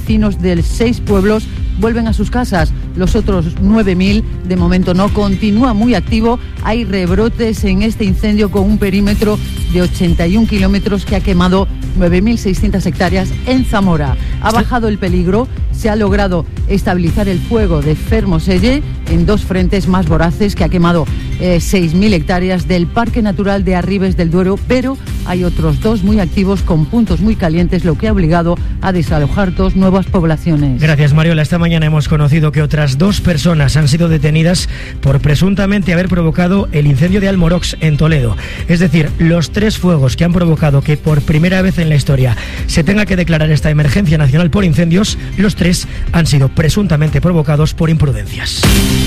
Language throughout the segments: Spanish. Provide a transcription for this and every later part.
vecinos de 6 pueblos vuelven a sus casas. Los otros 9.000 de momento no. Continúa muy activo. Hay rebrotes en este incendio con un perímetro de 81 kilómetros que ha quemado 9.600 hectáreas en Zamora. Ha bajado el peligro. Se ha logrado estabilizar el fuego de Fermoselle en 2 frentes más voraces que ha quemado 6.000 hectáreas del Parque Natural de Arribes del Duero, pero hay otros 2 muy activos con puntos muy calientes, lo que ha obligado a desalojar 2 nuevas poblaciones. Gracias, Mariola. Esta mañana hemos conocido que otras 2 personas han sido detenidas por presuntamente haber provocado el incendio de Almorox en Toledo. Es decir, los 3 fuegos que han provocado que por primera vez en la historia se tenga que declarar esta emergencia nacional por incendios, los 3 han sido presuntamente provocados por imprudencias.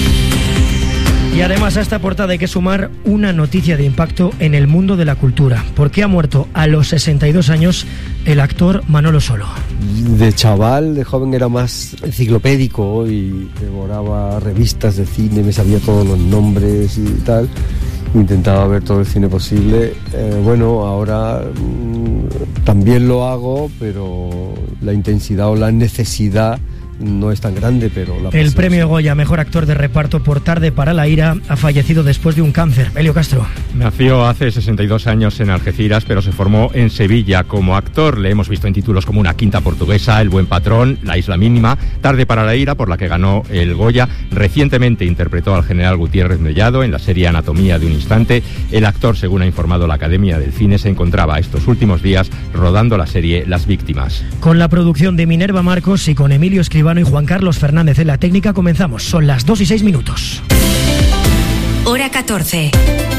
Y además a esta portada hay que sumar una noticia de impacto en el mundo de la cultura, porque ha muerto a los 62 años el actor Manolo Solo. De chaval, de joven era más enciclopédico y devoraba revistas de cine, me sabía todos los nombres y tal. Intentaba ver todo el cine posible. Bueno, ahora también lo hago, pero la intensidad o la necesidad no es tan grande, pero el premio Goya Mejor Actor de Reparto por Tarde para la ira ha fallecido después de un cáncer. Elio Castro. Nació hace 62 años en Algeciras, pero se formó en Sevilla. Como actor le hemos visto en títulos como Una quinta portuguesa, El buen patrón, La isla mínima, Tarde para la ira, por la que ganó el Goya. Recientemente interpretó al general Gutiérrez Mellado en la serie Anatomía de un instante. El actor, según ha informado la Academia del Cine, se encontraba estos últimos días rodando la serie Las víctimas. Con la producción de Minerva Marcos y con Emilio Escribano y Juan Carlos Fernández en la técnica comenzamos. Son las 2:06. Hora 14.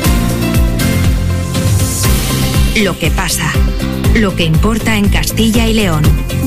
Lo que pasa, lo que importa en Castilla y León.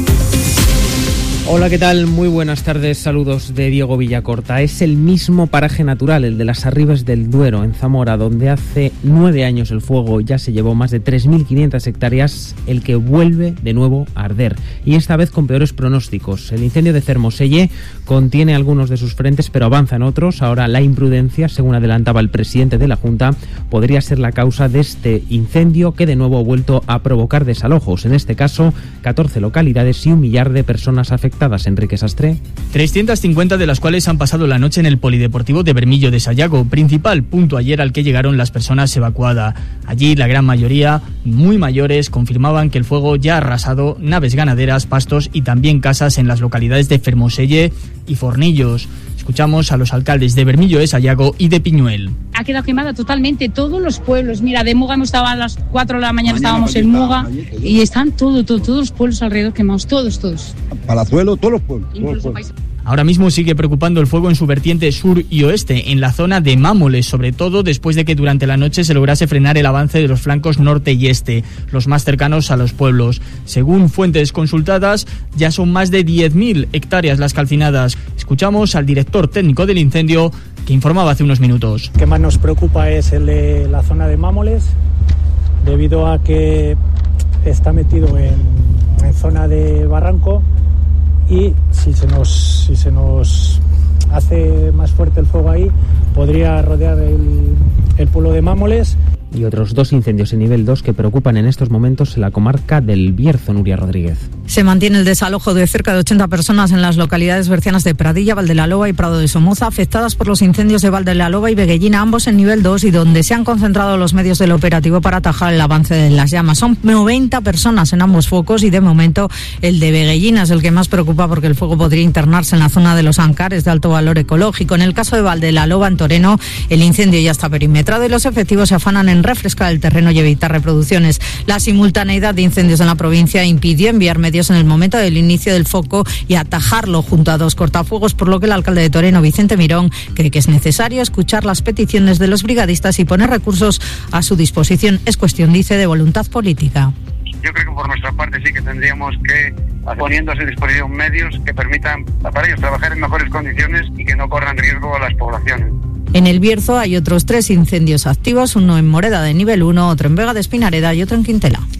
Hola, ¿qué tal? Muy buenas tardes, saludos de Diego Villacorta. Es el mismo paraje natural, el de las Arribes del Duero, en Zamora, donde hace 9 años el fuego ya se llevó más de 3.500 hectáreas, el que vuelve de nuevo a arder. Y esta vez con peores pronósticos. El incendio de Fermoselle contiene algunos de sus frentes, pero avanza en otros. Ahora la imprudencia, según adelantaba el presidente de la Junta, podría ser la causa de este incendio que de nuevo ha vuelto a provocar desalojos. En este caso, 14 localidades y 1 millar de personas afectadas. Enrique Sastre. 350 de las cuales han pasado la noche en el Polideportivo de Bermillo de Sayago, principal punto ayer al que llegaron las personas evacuadas. Allí la gran mayoría, muy mayores, confirmaban que el fuego ya ha arrasado naves ganaderas, pastos y también casas en las localidades de Fermoselle y Fornillos. Escuchamos a los alcaldes de Bermillo de Sayago y de Piñuel. Ha quedado quemada totalmente todos los pueblos. Mira, de Muga hemos estado a las 4 de la mañana, estábamos en Muga y están todos los pueblos alrededor quemados, todos. Palazuelo, todos los pueblos. Ahora mismo sigue preocupando el fuego en su vertiente sur y oeste, en la zona de Mámoles, sobre todo después de que durante la noche se lograse frenar el avance de los flancos norte y este, los más cercanos a los pueblos. Según fuentes consultadas, ya son más de 10.000 hectáreas las calcinadas. Escuchamos al director técnico del incendio, que informaba hace unos minutos. Lo que más nos preocupa es el de la zona de Mámoles, debido a que está metido en zona de barranco. Y si se nos hace más fuerte el fuego ahí, podría rodear el pueblo de Mámoles. Y otros 2 incendios en nivel 2 que preocupan en estos momentos en la comarca del Bierzo. Nuria Rodríguez. Se mantiene el desalojo de cerca de 80 personas en las localidades bercianas de Pradilla, Valdelaloba y Prado de Somoza, afectadas por los incendios de Valdelaloba y Veguellina, ambos en nivel 2, y donde se han concentrado los medios del operativo para atajar el avance de las llamas. Son 90 personas en ambos focos y de momento el de Veguellina es el que más preocupa porque el fuego podría internarse en la zona de los Ancares de alto valor ecológico. En el caso de Valdelaloba, en Toreno, el incendio ya está perimetrado y los efectivos se afanan en refrescar el terreno y evitar reproducciones. La simultaneidad de incendios en la provincia impidió enviar medios en el momento del inicio del foco y atajarlo junto a 2 cortafuegos, por lo que el alcalde de Toreno, Vicente Mirón, cree que es necesario escuchar las peticiones de los brigadistas y poner recursos a su disposición. Es cuestión, dice, de voluntad política. Yo creo que por nuestra parte sí que tendríamos que poniendo a su disposición medios que permitan para ellos trabajar en mejores condiciones y que no corran riesgo a las poblaciones. En el Bierzo hay otros 3 incendios activos, uno en Moreda de nivel 1, otro en Vega de Espinareda y otro en Quintela.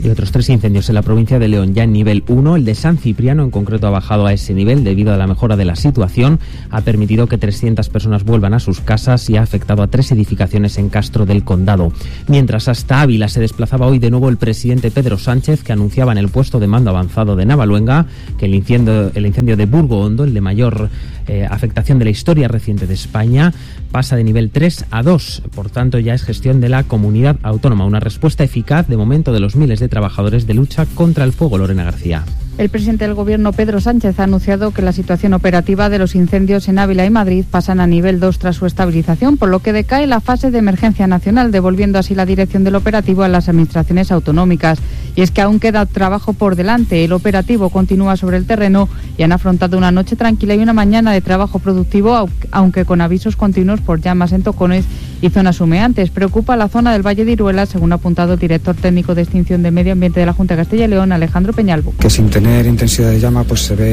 Y otros 3 incendios en la provincia de León ya en nivel 1. El de San Cipriano en concreto ha bajado a ese nivel debido a la mejora de la situación. Ha permitido que 300 personas vuelvan a sus casas y ha afectado a 3 edificaciones en Castro del Condado. Mientras hasta Ávila se desplazaba hoy de nuevo el presidente Pedro Sánchez, que anunciaba en el puesto de mando avanzado de Navaluenga que el incendio de Burgo Hondo, el de mayor afectación de la historia reciente de España, pasa de nivel 3 a 2. Por tanto, ya es gestión de la comunidad autónoma. Una respuesta eficaz de momento de los miles de trabajadores de lucha contra el fuego. Lorena García. El presidente del Gobierno, Pedro Sánchez, ha anunciado que la situación operativa de los incendios en Ávila y Madrid pasan a nivel 2 tras su estabilización, por lo que decae la fase de emergencia nacional, devolviendo así la dirección del operativo a las administraciones autonómicas. Y es que aún queda trabajo por delante. El operativo continúa sobre el terreno y han afrontado una noche tranquila y una mañana de trabajo productivo, aunque con avisos continuos por llamas en tocones y zonas humeantes. Preocupa la zona del Valle de Iruela, según ha apuntado el director técnico de extinción de medio ambiente de la Junta de Castilla y León, Alejandro Peñalvo. Que sin tener intensidad de llama, pues se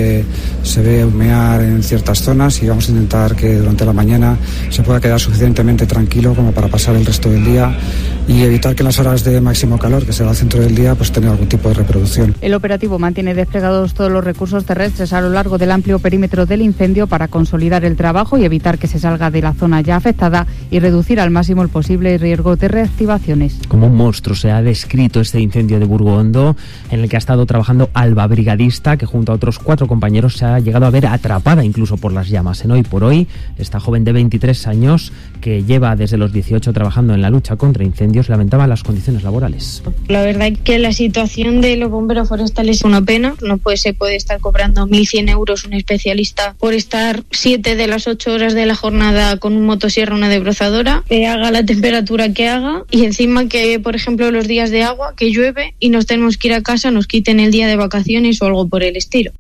ve humear en ciertas zonas, y vamos a intentar que durante la mañana se pueda quedar suficientemente tranquilo como para pasar el resto del día y evitar que en las horas de máximo calor, que será el centro del día, pues tener algún tipo de reproducción. El operativo mantiene desplegados todos los recursos terrestres a lo largo del amplio perímetro del incendio para consolidar el trabajo y evitar que se salga de la zona ya afectada y reducir al máximo el posible riesgo de reactivaciones. Como un monstruo se ha descrito este incendio de Burgo Hondo, en el que ha estado trabajando Alba, brigadista, que junto a otros 4 compañeros se ha llegado a ver atrapada incluso por las llamas. En Hoy por Hoy, esta joven de 23 años, que lleva desde los 18 trabajando en la lucha contra incendios, lamentaba las condiciones laborales. La verdad es que la situación de los bomberos forestales es una pena. No se puede estar cobrando 1.100 euros un especialista por estar 7 de las 8 horas de la jornada con un motosierra, una desbrozadora, que haga la temperatura que haga, y encima que, por ejemplo, los días de agua, que llueve y nos tenemos que ir a casa, nos quiten el día de vacaciones o algo por el estilo.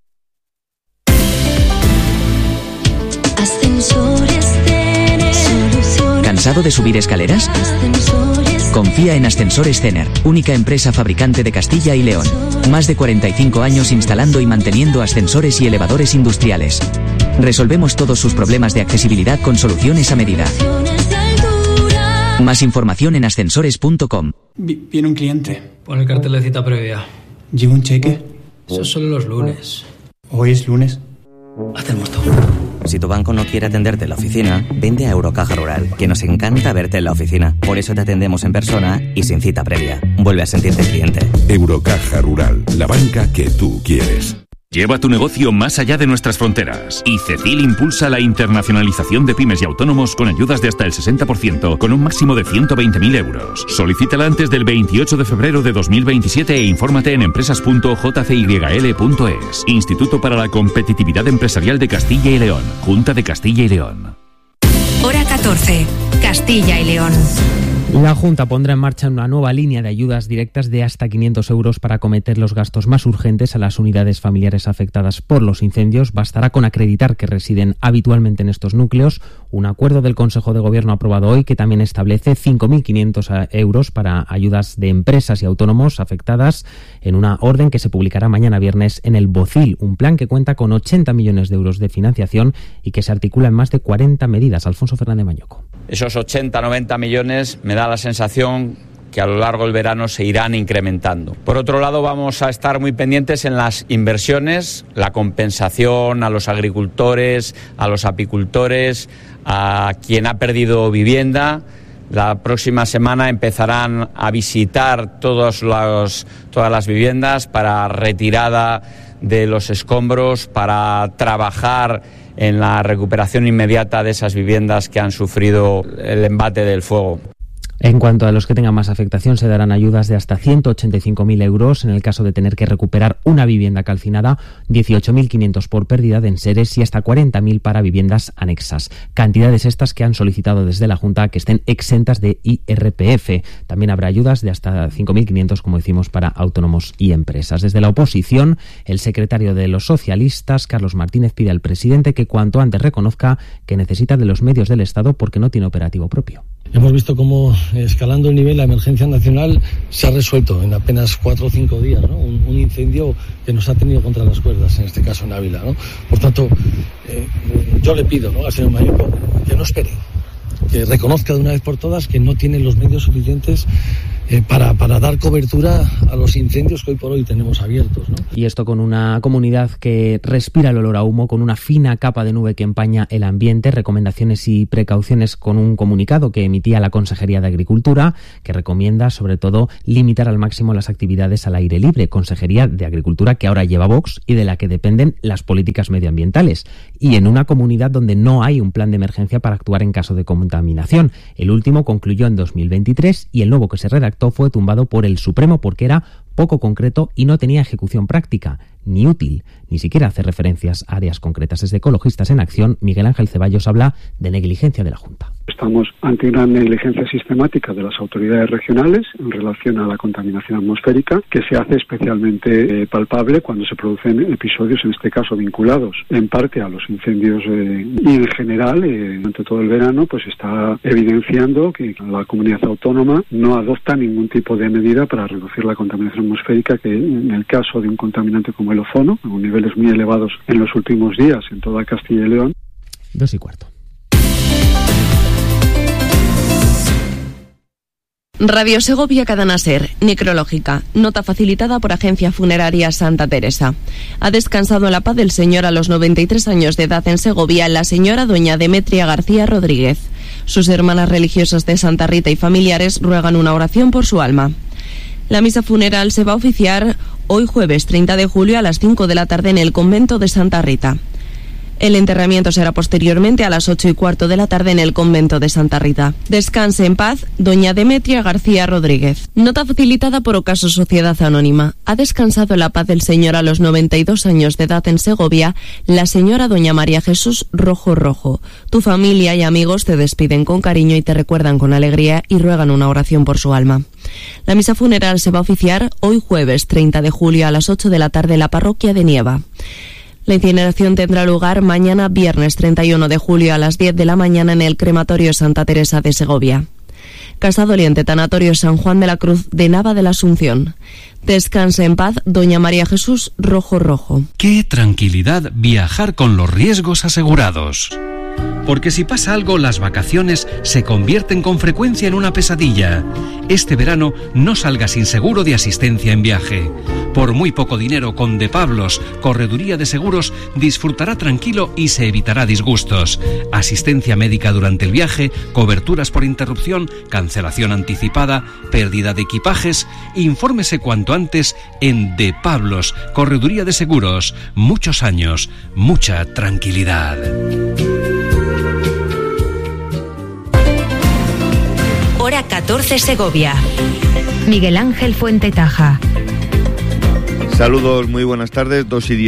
¿Cansado de subir escaleras? Confía en Ascensores Cener, única empresa fabricante de Castilla y León. Más de 45 años instalando y manteniendo ascensores y elevadores industriales. Resolvemos todos sus problemas de accesibilidad con soluciones a medida. Más información en ascensores.com. Viene un cliente. Pon el cartel de cita previa. ¿Lleva un cheque? Eso son los lunes. ¿Hoy es lunes? Hacemos todo. Si tu banco no quiere atenderte en la oficina, vente a Eurocaja Rural, que nos encanta verte en la oficina. Por eso te atendemos en persona y sin cita previa. Vuelve a sentirte cliente. Eurocaja Rural, la banca que tú quieres. Lleva tu negocio más allá de nuestras fronteras. Y Cecil impulsa la internacionalización de pymes y autónomos con ayudas de hasta el 60%, con un máximo de 120.000 euros. Solicítala antes del 28 de febrero de 2027 e infórmate en empresas.jcyl.es. Instituto para la Competitividad Empresarial de Castilla y León. Junta de Castilla y León. Hora 14. Castilla y León. La Junta pondrá en marcha una nueva línea de ayudas directas de hasta 500 euros para acometer los gastos más urgentes a las unidades familiares afectadas por los incendios. Bastará con acreditar que residen habitualmente en estos núcleos. Un acuerdo del Consejo de Gobierno aprobado hoy que también establece 5.500 euros para ayudas de empresas y autónomos afectadas, en una orden que se publicará mañana viernes en el BOCIL. Un plan que cuenta con 80 millones de euros de financiación y que se articula en más de 40 medidas. Alfonso Fernández Mañoco. Esos 80-90 millones me da la sensación que a lo largo del verano se irán incrementando. Por otro lado, vamos a estar muy pendientes en las inversiones, la compensación a los agricultores, a los apicultores, a quien ha perdido vivienda. La próxima semana empezarán a visitar todas las viviendas para retirada de los escombros, para trabajar en la recuperación inmediata de esas viviendas que han sufrido el embate del fuego. En cuanto a los que tengan más afectación, se darán ayudas de hasta 185.000 euros en el caso de tener que recuperar una vivienda calcinada, 18.500 por pérdida de enseres y hasta 40.000 para viviendas anexas. Cantidades estas que han solicitado desde la Junta que estén exentas de IRPF. También habrá ayudas de hasta 5.500, como decimos, para autónomos y empresas. Desde la oposición, el secretario de los socialistas, Carlos Martínez, pide al presidente que cuanto antes reconozca que necesita de los medios del Estado porque no tiene operativo propio. Hemos visto cómo, escalando el nivel, la emergencia nacional se ha resuelto en apenas 4 o 5 días, ¿no? Un incendio que nos ha tenido contra las cuerdas, en este caso en Ávila, ¿no? Por tanto, yo le pido, ¿no?, al señor Mañoco que no espere, que reconozca de una vez por todas que no tiene los medios suficientes para dar cobertura a los incendios que hoy por hoy tenemos abiertos, ¿no? Y esto con una comunidad que respira el olor a humo, con una fina capa de nube que empaña el ambiente, recomendaciones y precauciones con un comunicado que emitía la Consejería de Agricultura, que recomienda sobre todo limitar al máximo las actividades al aire libre. Consejería de Agricultura que ahora lleva Vox y de la que dependen las políticas medioambientales. Y en una comunidad donde no hay un plan de emergencia para actuar en caso de contaminación. El último concluyó en 2023 y el nuevo que se redactó fue tumbado por el Supremo porque era poco concreto y no tenía ejecución práctica, ni útil, ni siquiera hace referencias a áreas concretas. Desde Ecologistas en Acción, Miguel Ángel Ceballos habla de negligencia de la Junta. Estamos ante una negligencia sistemática de las autoridades regionales en relación a la contaminación atmosférica, que se hace especialmente palpable cuando se producen episodios, en este caso vinculados en parte a los incendios y en general, durante todo el verano, pues está evidenciando que la comunidad autónoma no adopta ningún tipo de medida para reducir la contaminación atmosférica, que en el caso de un contaminante como el ozono, con niveles muy elevados en los últimos días en toda Castilla y León. 2:15. Radio Segovia Cadena Ser, necrológica, nota facilitada por Agencia Funeraria Santa Teresa. Ha descansado en la paz del Señor a los 93 años de edad en Segovia la señora doña Demetria García Rodríguez. Sus hermanas religiosas de Santa Rita y familiares ruegan una oración por su alma. La misa funeral se va a oficiar hoy jueves 30 de julio a las 5 de la tarde en el convento de Santa Rita. El enterramiento será posteriormente a las 8:15 de la tarde en el convento de Santa Rita. Descanse en paz, doña Demetria García Rodríguez. Nota facilitada por Ocaso Sociedad Anónima. Ha descansado en la paz del Señor a los 92 años de edad en Segovia la señora doña María Jesús Rojo Rojo. Tu familia y amigos te despiden con cariño y te recuerdan con alegría y ruegan una oración por su alma. La misa funeral se va a oficiar hoy jueves 30 de julio a las 8 de la tarde en la parroquia de Nieva. La incineración tendrá lugar mañana viernes 31 de julio a las 10 de la mañana en el crematorio Santa Teresa de Segovia. Casa Doliente, Tanatorio San Juan de la Cruz de Nava de la Asunción. Descanse en paz, doña María Jesús Rojo Rojo. ¡Qué tranquilidad viajar con los riesgos asegurados! Porque si pasa algo, las vacaciones se convierten con frecuencia en una pesadilla. Este verano no salga sin seguro de asistencia en viaje. Por muy poco dinero, con De Pablos, Correduría de Seguros, disfrutará tranquilo y se evitará disgustos. Asistencia médica durante el viaje, coberturas por interrupción, cancelación anticipada, pérdida de equipajes. Infórmese cuanto antes en De Pablos, Correduría de Seguros. Muchos años, mucha tranquilidad. Hora 14 Segovia. Miguel Ángel Fuentetaja. Saludos, muy buenas tardes,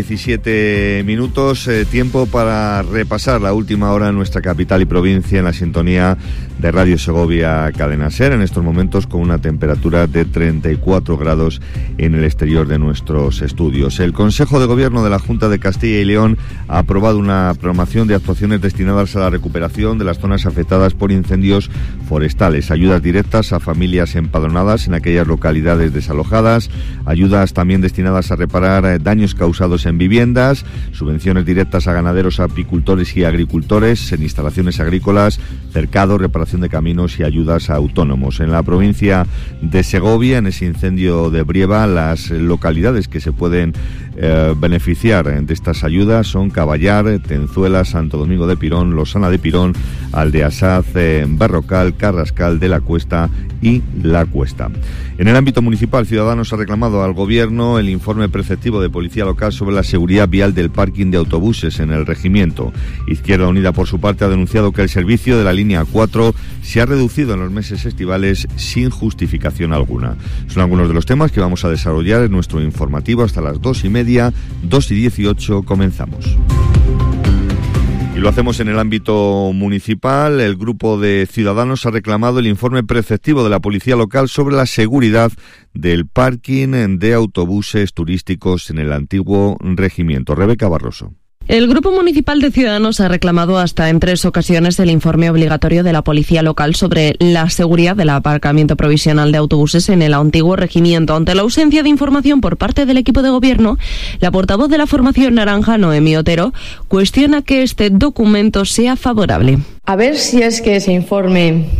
2:17, tiempo para repasar la última hora en nuestra capital y provincia en la sintonía de Radio Segovia Cadena Ser, en estos momentos con una temperatura de 34 grados en el exterior de nuestros estudios. El Consejo de Gobierno de la Junta de Castilla y León ha aprobado una programación de actuaciones destinadas a la recuperación de las zonas afectadas por incendios forestales, ayudas directas a familias empadronadas en aquellas localidades desalojadas, ayudas también destinadas a reparar daños causados en viviendas, subvenciones directas a ganaderos, apicultores y agricultores en instalaciones agrícolas, cercados, reparación de caminos y ayudas a autónomos. En la provincia de Segovia, en ese incendio de Brieva, las localidades que se pueden beneficiar de estas ayudas son Caballar, Tenzuela, Santo Domingo de Pirón, Losana de Pirón, Aldeasaz, Berrocal, Carrascal de la Cuesta y La Cuesta. En el ámbito municipal, Ciudadanos ha reclamado al Gobierno el informe preceptivo de Policía Local sobre la seguridad vial del parking de autobuses en el regimiento. Izquierda Unida, por su parte, ha denunciado que el servicio de la línea 4 se ha reducido en los meses estivales sin justificación alguna. Son algunos de los temas que vamos a desarrollar en nuestro informativo hasta las 2:30, 2:18, comenzamos. Y lo hacemos en el ámbito municipal. El grupo de Ciudadanos ha reclamado el informe preceptivo de la Policía Local sobre la seguridad del parking de autobuses turísticos en el antiguo regimiento. Rebeca Barroso. El Grupo Municipal de Ciudadanos ha reclamado hasta en 3 ocasiones el informe obligatorio de la Policía Local sobre la seguridad del aparcamiento provisional de autobuses en el antiguo regimiento. Ante la ausencia de información por parte del equipo de gobierno, la portavoz de la formación naranja, Noemí Otero, cuestiona que este documento sea favorable. A ver si es que ese informe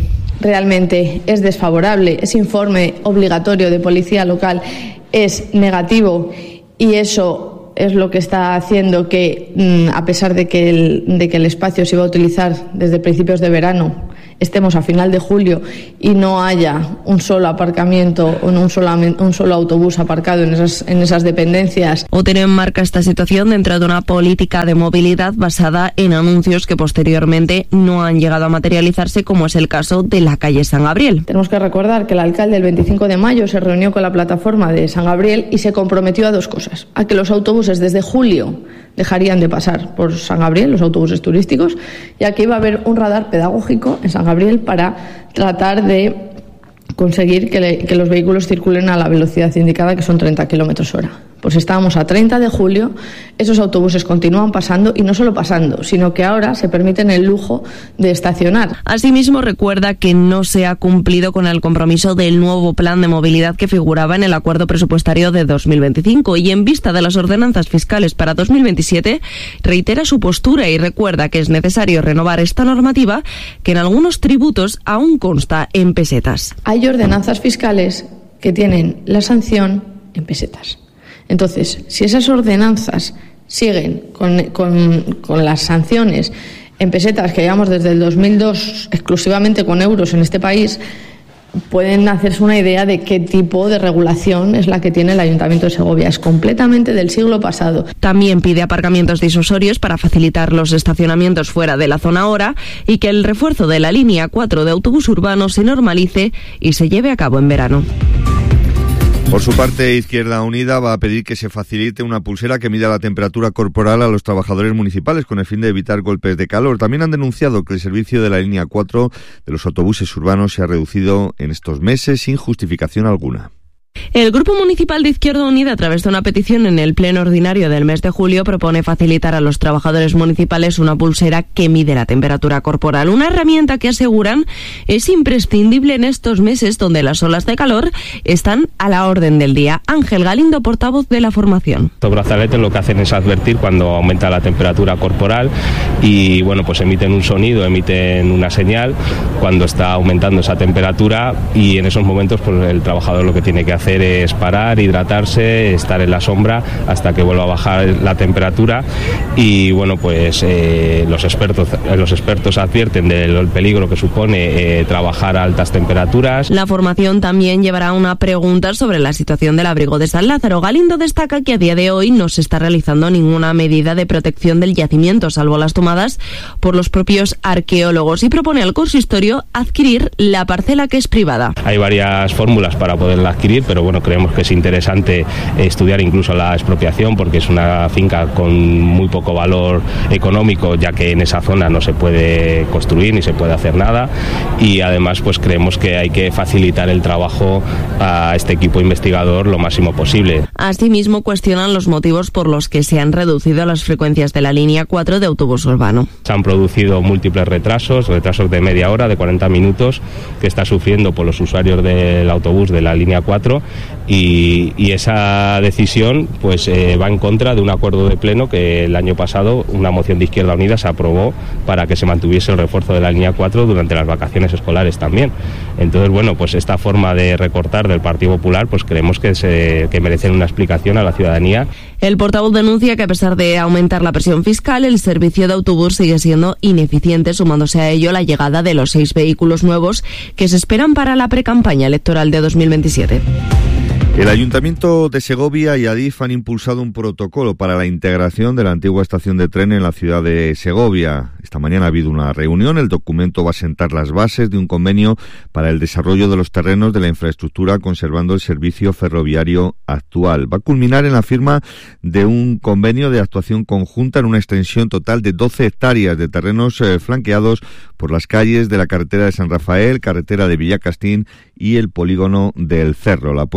realmente es desfavorable. Ese informe obligatorio de policía local es negativo y eso es lo que está haciendo que, a pesar de que el espacio se iba a utilizar desde principios de verano, estemos a final de julio y no haya un solo aparcamiento o un solo autobús aparcado en esas dependencias. Otero enmarca esta situación dentro de una política de movilidad basada en anuncios que posteriormente no han llegado a materializarse, como es el caso de la calle San Gabriel. Tenemos que recordar que el alcalde el 25 de mayo se reunió con la plataforma de San Gabriel y se comprometió a dos cosas: a que los autobuses desde julio dejarían de pasar por San Gabriel, los autobuses turísticos, y aquí iba a haber un radar pedagógico en San Gabriel para tratar de conseguir que los vehículos circulen a la velocidad indicada, que son 30 kilómetros hora. Pues estábamos a 30 de julio, esos autobuses continúan pasando, y no solo pasando, sino que ahora se permiten el lujo de estacionar. Asimismo, recuerda que no se ha cumplido con el compromiso del nuevo plan de movilidad que figuraba en el acuerdo presupuestario de 2025, y en vista de las ordenanzas fiscales para 2027, reitera su postura y recuerda que es necesario renovar esta normativa, que en algunos tributos aún consta en pesetas. Hay ordenanzas fiscales que tienen la sanción en pesetas. Entonces, si esas ordenanzas siguen con las sanciones en pesetas que llevamos desde el 2002 exclusivamente con euros en este país, pueden hacerse una idea de qué tipo de regulación es la que tiene el Ayuntamiento de Segovia. Es completamente del siglo pasado. También pide aparcamientos disuasorios para facilitar los estacionamientos fuera de la zona hora y que el refuerzo de la línea 4 de autobús urbano se normalice y se lleve a cabo en verano. Por su parte, Izquierda Unida va a pedir que se facilite una pulsera que mida la temperatura corporal a los trabajadores municipales con el fin de evitar golpes de calor. También han denunciado que el servicio de la línea 4 de los autobuses urbanos se ha reducido en estos meses sin justificación alguna. El Grupo Municipal de Izquierda Unida, a través de una petición en el Pleno Ordinario del mes de julio, propone facilitar a los trabajadores municipales una pulsera que mide la temperatura corporal. Una herramienta que aseguran es imprescindible en estos meses donde las olas de calor están a la orden del día. Ángel Galindo, portavoz de la formación. Estos brazaletes lo que hacen es advertir cuando aumenta la temperatura corporal y, bueno, pues emiten un sonido, emiten una señal cuando está aumentando esa temperatura, y en esos momentos pues el trabajador lo que tiene que hacer es parar, hidratarse, estar en la sombra hasta que vuelva a bajar la temperatura. Y bueno, pues los expertos advierten del peligro que supone trabajar a altas temperaturas. La formación también llevará una pregunta sobre la situación del abrigo de San Lázaro. Galindo destaca que a día de hoy no se está realizando ninguna medida de protección del yacimiento, salvo las tomadas por los propios arqueólogos, y propone al consistorio adquirir la parcela que es privada. Hay varias fórmulas para poderla adquirir, pero bueno, creemos que es interesante estudiar incluso la expropiación, porque es una finca con muy poco valor económico, ya que en esa zona no se puede construir ni se puede hacer nada, y además pues creemos que hay que facilitar el trabajo a este equipo investigador lo máximo posible. Asimismo, cuestionan los motivos por los que se han reducido las frecuencias de la línea 4 de autobús urbano. Se han producido múltiples retrasos de media hora, de 40 minutos, que está sufriendo por los usuarios del autobús de la línea 4, y esa decisión pues va en contra de un acuerdo de pleno que el año pasado una moción de Izquierda Unida se aprobó para que se mantuviese el refuerzo de la línea 4 durante las vacaciones escolares también. Entonces, bueno, pues esta forma de recortar del Partido Popular pues creemos que merecen una explicación a la ciudadanía. El portavoz denuncia que a pesar de aumentar la presión fiscal, el servicio de autobús sigue siendo ineficiente, sumándose a ello la llegada de los 6 vehículos nuevos que se esperan para la precampaña electoral de 2027. El Ayuntamiento de Segovia y Adif han impulsado un protocolo para la integración de la antigua estación de tren en la ciudad de Segovia. Esta mañana ha habido una reunión. El documento va a sentar las bases de un convenio para el desarrollo de los terrenos de la infraestructura, conservando el servicio ferroviario actual. Va a culminar en la firma de un convenio de actuación conjunta en una extensión total de 12 hectáreas de terrenos flanqueados por las calles de la carretera de San Rafael, carretera de Villacastín y el polígono del Cerro. La puesta en marcha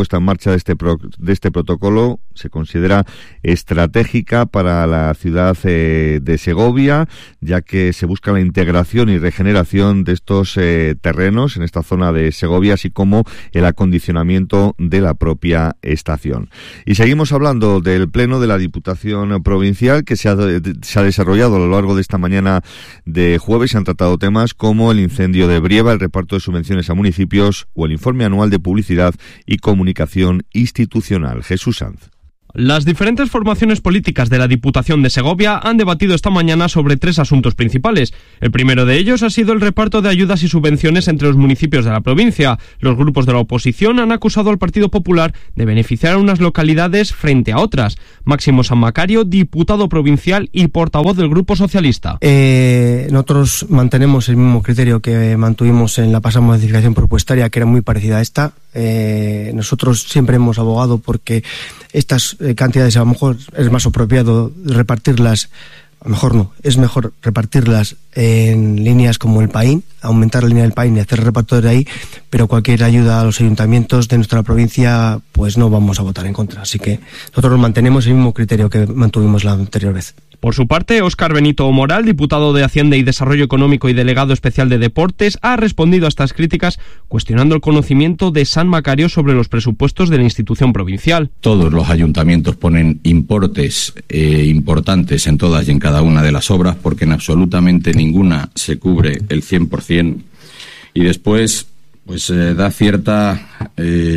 marcha de este protocolo se considera estratégica para la ciudad de Segovia, ya que se busca la integración y regeneración de estos terrenos en esta zona de Segovia, así como el acondicionamiento de la propia estación. Y seguimos hablando del pleno de la Diputación Provincial que se ha desarrollado a lo largo de esta mañana de jueves. Se han tratado temas como el incendio de Brieva, el reparto de subvenciones a municipios o el informe anual de publicidad y comunicación institucional. Jesús Sanz. Las diferentes formaciones políticas de la Diputación de Segovia han debatido esta mañana sobre 3 asuntos principales. El primero de ellos ha sido el reparto de ayudas y subvenciones entre los municipios de la provincia. Los grupos de la oposición han acusado al Partido Popular de beneficiar a unas localidades frente a otras. Máximo San Macario, diputado provincial y portavoz del Grupo Socialista. Nosotros mantenemos el mismo criterio que mantuvimos en la pasada modificación presupuestaria, que era muy parecida a esta. Nosotros siempre hemos abogado porque estas cantidades a lo mejor es más apropiado repartirlas, a lo mejor no, es mejor repartirlas en líneas como el PAIN, aumentar la línea del PAIN y hacer reparto de ahí, pero cualquier ayuda a los ayuntamientos de nuestra provincia pues no vamos a votar en contra, así que nosotros mantenemos el mismo criterio que mantuvimos la anterior vez. Por su parte, Óscar Benito Moral, diputado de Hacienda y Desarrollo Económico y delegado especial de Deportes, ha respondido a estas críticas cuestionando el conocimiento de San Macario sobre los presupuestos de la institución provincial. Todos los ayuntamientos ponen importes importantes en todas y en cada una de las obras porque en absolutamente ninguna se cubre el 100% y después pues da cierta...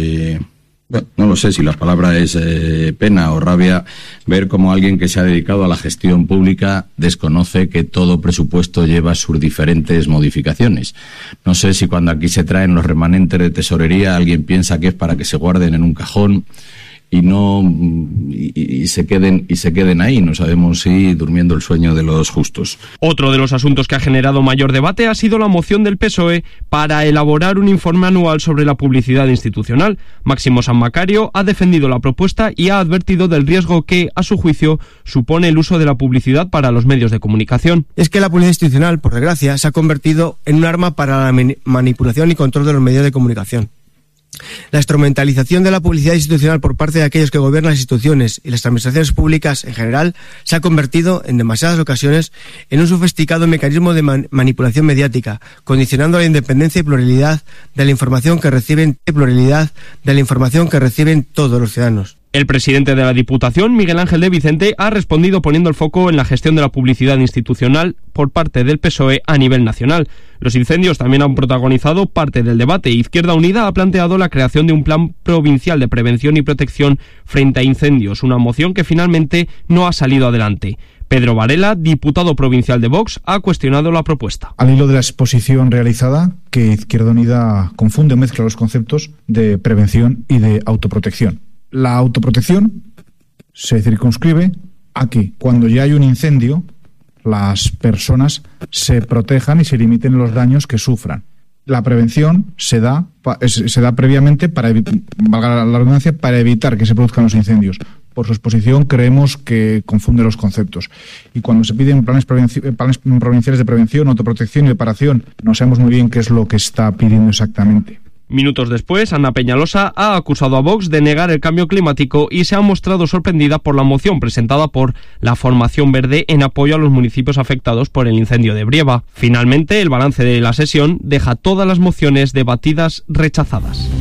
Bueno, no lo sé si la palabra es pena o rabia ver cómo alguien que se ha dedicado a la gestión pública desconoce que todo presupuesto lleva sus diferentes modificaciones. No sé si cuando aquí se traen los remanentes de tesorería alguien piensa que es para que se guarden en un cajón y no y se queden ahí, no sabemos si durmiendo el sueño de los justos. Otro de los asuntos que ha generado mayor debate ha sido la moción del PSOE para elaborar un informe anual sobre la publicidad institucional. Máximo San Macario ha defendido la propuesta y ha advertido del riesgo que, a su juicio, supone el uso de la publicidad para los medios de comunicación. Es que la publicidad institucional, por desgracia, se ha convertido en un arma para la manipulación y control de los medios de comunicación. La instrumentalización de la publicidad institucional por parte de aquellos que gobiernan las instituciones y las administraciones públicas en general se ha convertido en demasiadas ocasiones en un sofisticado mecanismo de manipulación mediática, condicionando la independencia y pluralidad de la información que reciben todos los ciudadanos. El presidente de la Diputación, Miguel Ángel de Vicente, ha respondido poniendo el foco en la gestión de la publicidad institucional por parte del PSOE a nivel nacional. Los incendios también han protagonizado parte del debate. Izquierda Unida ha planteado la creación de un plan provincial de prevención y protección frente a incendios, una moción que finalmente no ha salido adelante. Pedro Varela, diputado provincial de Vox, ha cuestionado la propuesta. Al hilo de la exposición realizada, que Izquierda Unida confunde o mezcla los conceptos de prevención y de autoprotección. La autoprotección se circunscribe a que cuando ya hay un incendio, las personas se protejan y se limiten los daños que sufran. La prevención se da previamente, valga la redundancia, para evitar que se produzcan los incendios. Por su exposición creemos que confunde los conceptos. Y cuando se piden planes provinciales de prevención, autoprotección y reparación, no sabemos muy bien qué es lo que está pidiendo exactamente. Minutos después, Ana Peñalosa ha acusado a Vox de negar el cambio climático y se ha mostrado sorprendida por la moción presentada por la Formación Verde en apoyo a los municipios afectados por el incendio de Brieva. Finalmente, el balance de la sesión deja todas las mociones debatidas rechazadas.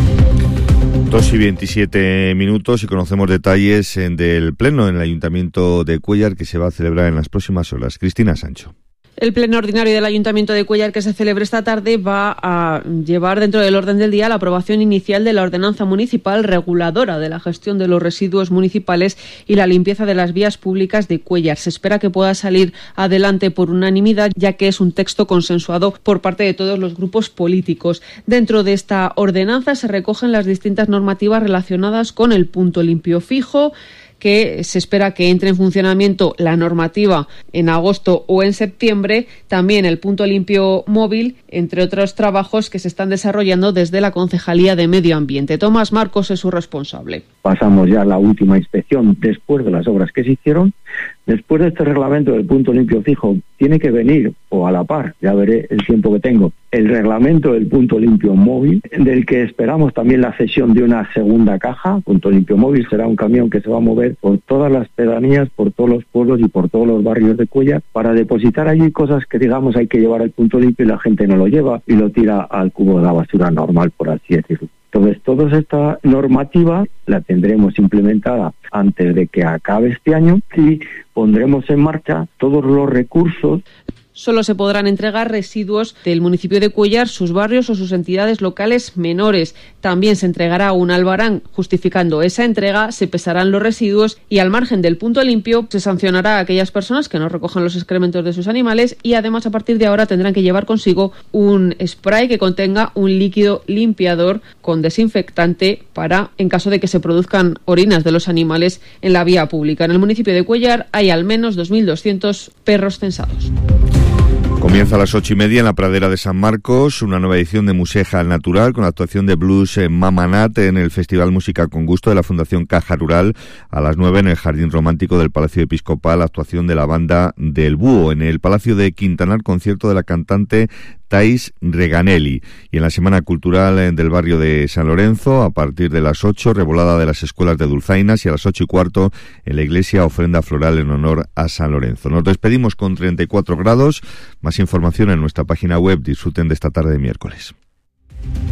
2:27 y conocemos detalles del pleno en el Ayuntamiento de Cuéllar que se va a celebrar en las próximas horas. Cristina Sancho. El pleno ordinario del Ayuntamiento de Cuéllar que se celebra esta tarde va a llevar dentro del orden del día la aprobación inicial de la ordenanza municipal reguladora de la gestión de los residuos municipales y la limpieza de las vías públicas de Cuéllar. Se espera que pueda salir adelante por unanimidad, ya que es un texto consensuado por parte de todos los grupos políticos. Dentro de esta ordenanza se recogen las distintas normativas relacionadas con el punto limpio fijo, que se espera que entre en funcionamiento la normativa en agosto o en septiembre, también el punto limpio móvil, entre otros trabajos que se están desarrollando desde la Concejalía de Medio Ambiente. Tomás Marcos es su responsable. Pasamos ya a la última inspección después de las obras que se hicieron Después de este reglamento del punto limpio fijo, tiene que venir, o a la par, ya veré el tiempo que tengo, el reglamento del punto limpio móvil, del que esperamos también la cesión de una segunda caja. Punto limpio móvil será un camión que se va a mover por todas las pedanías, por todos los pueblos y por todos los barrios de Cuéllar, para depositar allí cosas que, digamos, hay que llevar al punto limpio y la gente no lo lleva y lo tira al cubo de la basura normal, por así decirlo. Entonces, toda esta normativa la tendremos implementada antes de que acabe este año y pondremos en marcha todos los recursos. Solo se podrán entregar residuos del municipio de Cuéllar, sus barrios o sus entidades locales menores. También se entregará un albarán justificando esa entrega, se pesarán los residuos y, al margen del punto limpio, se sancionará a aquellas personas que no recojan los excrementos de sus animales y, además, a partir de ahora tendrán que llevar consigo un spray que contenga un líquido limpiador con desinfectante para, en caso de que se produzcan orinas de los animales en la vía pública. En el municipio de Cuéllar hay al menos 2.200 perros censados. Comienza a las 8:30 en la pradera de San Marcos una nueva edición de Museja al Natural con la actuación de blues Mama Nat en el Festival Música con Gusto de la Fundación Caja Rural. A las 9 en el Jardín Romántico del Palacio Episcopal, actuación de la banda del Búho. En el Palacio de Quintanar, concierto de la cantante Thais Reganelli. Y en la Semana Cultural del barrio de San Lorenzo, a partir de las 8, revolada de las escuelas de dulzainas, y a las 8:15 en la iglesia ofrenda floral en honor a San Lorenzo. Nos despedimos con 34 grados. Más información en nuestra página web. Disfruten de esta tarde de miércoles.